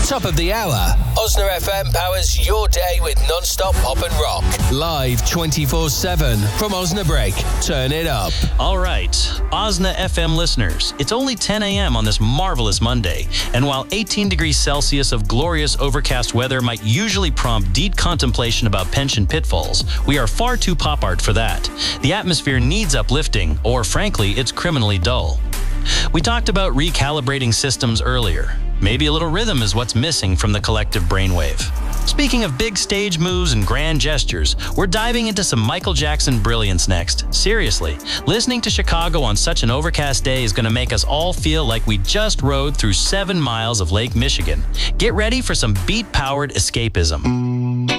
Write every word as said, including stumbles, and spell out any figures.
Top of the hour, Osna F M powers your day with non-stop pop and rock. Live twenty-four seven from Osnabrück. Turn it up. All right, Osna F M listeners, it's only ten a.m. on this marvelous Monday, and while eighteen degrees Celsius of glorious overcast weather might usually prompt deep contemplation about pension pitfalls, we are far too pop art for that. The atmosphere needs uplifting, or frankly, it's criminally dull. We talked about recalibrating systems earlier. Maybe a little rhythm is what's missing from the collective brainwave. Speaking of big stage moves and grand gestures, we're diving into some Michael Jackson brilliance next. Seriously, listening to Chicago on such an overcast day is going to make us all feel like we just rode through seven miles of Lake Michigan. Get ready for some beat-powered escapism.